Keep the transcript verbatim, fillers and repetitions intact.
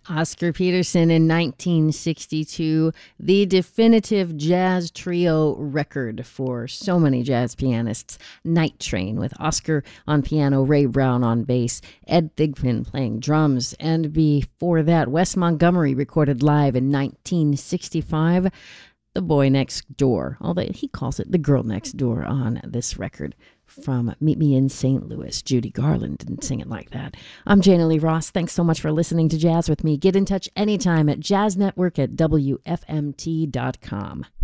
Oscar Peterson in nineteen sixty-two, the definitive jazz trio record for so many jazz pianists. Night Train with Oscar on piano, Ray Brown on bass, Ed Thigpen playing drums. And before that, Wes Montgomery recorded live in nineteen sixty-five, The Boy Next Door, although he calls it The Girl Next Door on this record. From Meet Me in Saint Louis. Judy Garland didn't sing it like that. I'm Jana Lee Ross. Thanks so much for listening to Jazz with me. Get in touch anytime at jazz network at W F M T dot com.